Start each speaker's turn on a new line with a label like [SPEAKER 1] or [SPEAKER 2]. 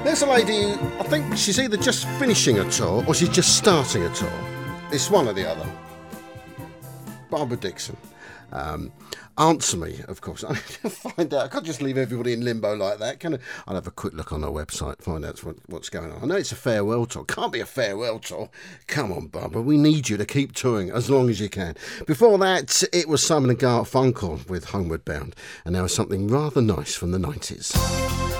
[SPEAKER 1] There's a lady, I think she's either just finishing a tour or she's just starting a tour. It's one or the other. Barbara Dickson. Answer me, of course. I need to find out. I can't just leave everybody in limbo like that. I'll have a quick look on her website, find out what's going on. I know it's a farewell tour. Can't be a farewell tour. Come on, Barbara. We need you to keep touring as long as you can. Before that, it was Simon and Garfunkel with Homeward Bound. And now something rather nice from the 90s.